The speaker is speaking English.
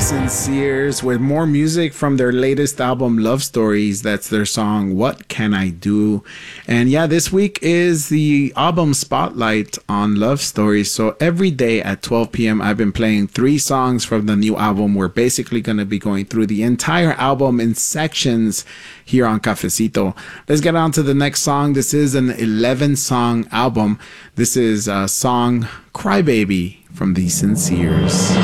Sinceres with more music from their latest album, Love Stories. That's their song, What Can I Do? And yeah, this week is the album spotlight on Love Stories. So every day at 12 p.m., I've been playing 3 songs from the new album. We're basically going to be going through the entire album in sections here on Cafecito. Let's get on to the next song. This is an 11-song album. This is a song, Crybaby, from the Sinceres.